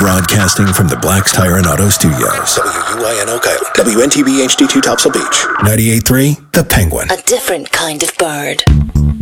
Broadcasting from the Black's Tire and Auto Studios. WUINO Coyote. WNTB HD2 Topsail Beach. 98.3 The Penguin. A different kind of bird.